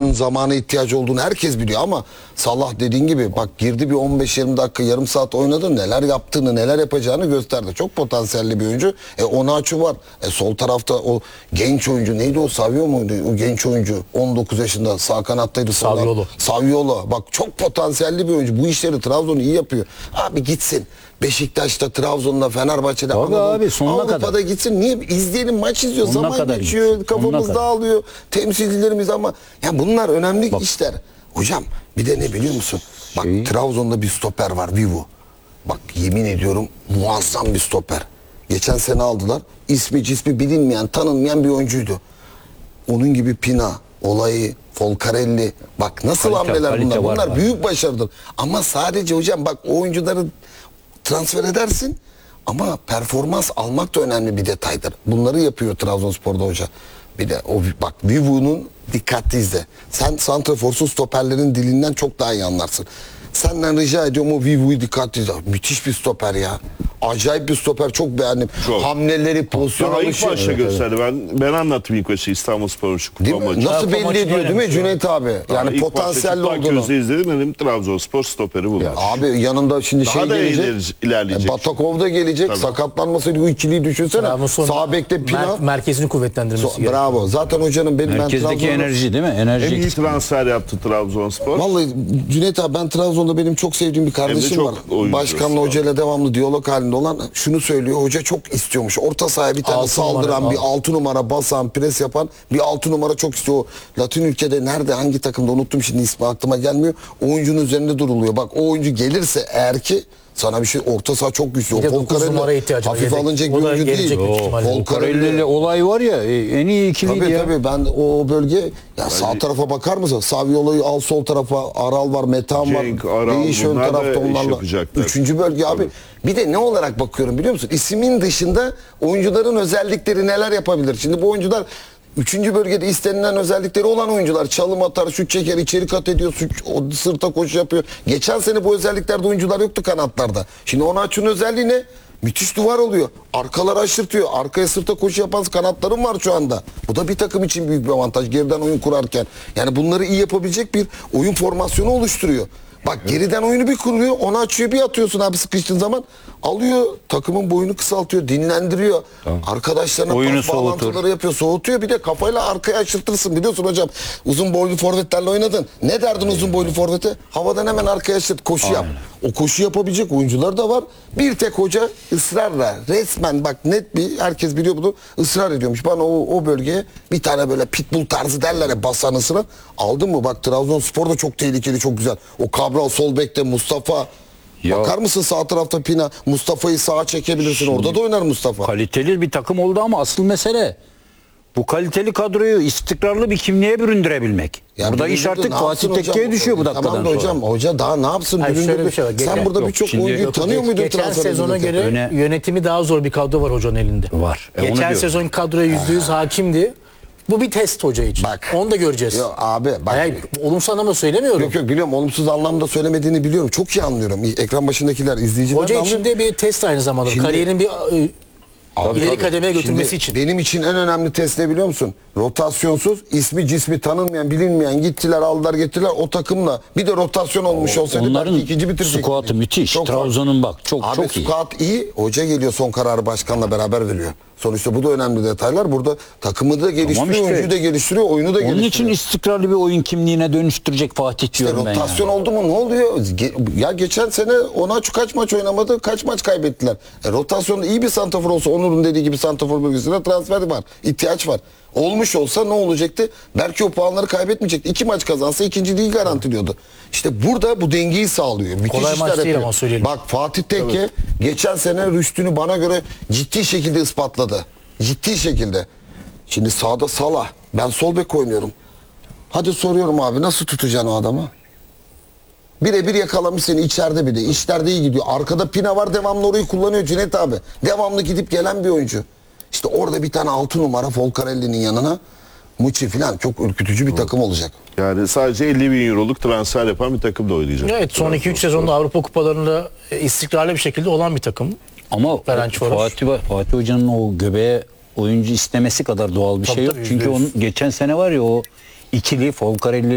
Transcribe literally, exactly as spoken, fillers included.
Salah'ın zamana ihtiyacı olduğunu herkes biliyor ama Salah dediğin gibi bak girdi bir on beş yirmi dakika yarım saat oynadı, neler yaptığını neler yapacağını gösterdi. Çok potansiyelli bir oyuncu. E Onaçu var. E sol tarafta o genç oyuncu neydi o, Savio muydu? O genç oyuncu on dokuz yaşında sağ kanattaydı. Saviolo. Saviolo. Bak çok potansiyelli bir oyuncu. Bu işleri Trabzon iyi yapıyor. Abi gitsin. Beşiktaş'ta, Trabzon'da, Fenerbahçe'de, Tabii Anadolu, abi, sonuna Avrupa'da kadar. gitsin. Niye? İzleyelim, maç izliyor. Sonuna Zaman kadar geçiyor. gitsin. Sonuna Kafamız kadar. dağılıyor. Temsilcilerimiz ama ya bunlar önemli Bak. işler. Hocam bir de ne biliyor musun? Bak Şey- Trabzon'da bir stoper var, Vivu. Bak yemin ediyorum muazzam bir stoper. Geçen sene aldılar. İsmi cismi bilinmeyen, tanınmayan bir oyuncuydu. Onun gibi Pina, Olayı, Folcarelli. Bak nasıl Kalite- hamleler kalite bunlar. var, Bunlar var. büyük başarıdır. Ama sadece hocam bak o oyuncuları transfer edersin ama performans almak da önemli bir detaydır. Bunları yapıyor Trabzonspor'da hoca. Bir de o bak Vivu'nun dikkatli izle. Sen santraforsuz stoperlerin dilinden çok daha iyi anlarsın. Senden rica ediyorum o Vivu'yu dikkatli izle. Müthiş bir stoper ya. Acayip bir stoper, çok beğendim. Çok. Hamleleri, pozisyon Daha ilk alışı. başta gösterdi. Ben ben anlattım ilk başta İstanbulspor şu kupa Değil mi? maçı. Nasıl Kupa belli maçı ediyor değil mi oynamış ya. Cüneyt abi? Daha Yani ilk potansiyelli başta çıplak olduğunu. gözle izledim dedim Trabzonspor stoperi bu. Abi yanında şimdi Daha şey da gelecek. ileri- ilerleyecek. E, Batakov da gelecek. Tabii. Sakatlanmasaydı bu ikiliyi düşünsene. Trabzon Sağ bekte Pina. mer- merkezini kuvvetlendirmesi So- gerekiyor. bravo. Zaten hocanın benim ben Merkezdeki Trabzon'da- enerji değil mi? Enerji En iyi eksik. transfer yaptı Trabzonspor. Vallahi Cüneyt abi ben Trabzon'da benim çok sevdiğim bir kardeşim çok var. oyuncu Başkanla var. hocayla devamlı diyalog halinde olan şunu söylüyor. Hoca çok istiyormuş. Orta sahaya bir tane Altı saldıran, numara, bir altı numara basan, pres yapan bir altı numara çok istiyor. O Latin ülkede nerede, hangi takımda unuttum şimdi, ismi aklıma gelmiyor. O oyuncunun üzerinde duruluyor. Bak o oyuncu gelirse eğer ki sana bir şey, orta saha çok güçlü. Bir de O dokuz Folcarelli numaraya ihtiyacı var. hafif Yedek. alınacak O bir da oyuncu değil. gelecek büyük ihtimalle. Folcarelli ile olay var ya, e, en iyi ikiliydi Tabii ya. tabii ben o bölge ya sağ tarafa bakar mısın? Saviolo'yu al, sol tarafa Aral var, Metehan Cenk, var. Aral, Değiş ön bunlar da tarafta iş onlarla. yapacaklar. Üçüncü bölge abi. Tabii. Bir de ne olarak bakıyorum biliyor musun? İsmin dışında oyuncuların özellikleri neler yapabilir? Şimdi bu oyuncular üçüncü bölgede istenilen özellikleri olan oyuncular. Çalım atar, şut çeker, içeri kat ediyor, şut, o sırta koşu yapıyor. Geçen sene bu özelliklerde oyuncular yoktu kanatlarda. Şimdi Onaçu'nun özelliği ne? Müthiş duvar oluyor. Arkaları aşırtıyor. Arkaya sırta koşu yapan kanatlarım var şu anda. Bu da bir takım için büyük bir avantaj. Geriden oyun kurarken. Yani bunları iyi yapabilecek bir oyun formasyonu oluşturuyor. Bak geriden oyunu bir kuruyor. Onu açıyor, bir atıyorsun abi sıkıştığın zaman. Alıyor, takımın boyunu kısaltıyor, dinlendiriyor. Arkadaşlarına Oyunu pas soğutur. bağlantıları yapıyor, soğutuyor. Bir de kafayla arkaya aşırtırsın. Biliyorsun hocam uzun boylu forvetlerle oynadın. Ne derdin uzun boylu forvete? Havadan hemen arkaya aşırt, koşu yap. O koşu yapabilecek oyuncular da var. Bir tek hoca ısrarla, resmen bak net bir, herkes biliyor bunu, ısrar ediyormuş. Bana o, o bölgeye bir tane böyle pitbull tarzı derler ya, basan ısıran. Aldın mı? Bak Trabzonspor da çok tehlikeli, çok güzel. O Cabral sol bekte, Mustafa. Ya- Bakar mısın sağ tarafta Pina? Mustafa'yı sağa çekebilirsin. Orada da oynar Mustafa. Kaliteli bir takım oldu ama asıl mesele bu kaliteli kadroyu istikrarlı bir kimliğe büründürebilmek. Ya Burada iş büründürdü, artık ne Fatih yapsın hocam? Tekke'ye düşüyor bu dakikadan Tamam da sonra. hocam, hoca daha ne yapsın? Hayır, şöyle Büründürdü. bir şey var. Sen Geçen- burada Yok, birçok şimdi- oyuncuyu Yok, tanıyor muydun Geçen transfer sezona edilirken? göre Öne- yönetimi daha zor bir kadro var hocanın elinde. Var. E, onu Geçen diyor. sezon kadroya yüzde yüz hakimdi. Bu bir test hoca için. Bak. Onu da göreceğiz. Yok abi bak. Hayır, olumsuz anlamda söylemiyorum. Yok yok biliyorum, olumsuz anlamda söylemediğini biliyorum. Çok iyi anlıyorum. Ekran başındakiler, izleyiciler Hoca de için anlıyor. de bir test aynı zamanda. Şimdi- Kariyerin bir e, Abi ileri tabii. kademeye götürmesi Şimdi için. Benim için en önemli test ne biliyor musun? Rotasyonsuz, ismi cismi tanınmayan, bilinmeyen, gittiler aldılar getirdiler o takımla. Bir de rotasyon olmuş olsaydı Onların belki ikinci bitirecekti. squat'ı müthiş. Çok Trabzon'un bak çok Abi çok iyi. squat iyi. Hoca geliyor, son kararı başkanla beraber veriyor. Sonuçta bu da önemli detaylar. Burada takımı da geliştiriyor, işte. oyuncuyu da geliştiriyor, oyunu da Onun için geliştiriyor. istikrarlı bir oyun kimliğine dönüştürecek Fatih İşte diyorum ben rotasyon yani. oldu mu ne oluyor? Ge- Ya geçen sene Onaçu kaç maç oynamadı, kaç maç kaybettiler. E, rotasyonda iyi bir santrafor olsa, Onur'un dediği gibi santrafor bölgesine transfer var, ihtiyaç var. Olmuş olsa ne olacaktı? Belki o puanları kaybetmeyecekti. İki maç kazansa ikinciliği garantiliyordu. İşte burada bu dengeyi sağlıyor. Müthiş Kolay işler maç değil yapıyor. ama söyleyelim. Bak Fatih Tekke geçen sene rüştünü bana göre ciddi şekilde ispatladı. Ciddi şekilde. Şimdi sağda Salah. Ben sol bek oynuyorum. Hadi soruyorum abi, nasıl tutacaksın o adamı? Birebir yakalamış seni içeride bir de. İşlerde iyi gidiyor. Arkada Pina var, devamlı orayı kullanıyor Cüneyt abi. Devamlı gidip gelen bir oyuncu. İşte orada bir tane altı numara Folcarelli'nin yanına Muçi falan, çok ürkütücü bir takım olacak. Yani sadece elli bin euroluk transfer yapan bir takım da oynayacak. Evet, son iki üç sezonda Avrupa kupalarında e, istikrarlı bir şekilde olan bir takım. Ama Ferencvaros. Fatih, Fatih Hoca'nın o göbeğe oyuncu istemesi kadar doğal bir Tabii şey yok. tabii, Çünkü yüzde yüz. onun geçen sene var ya o ikili Folcarelli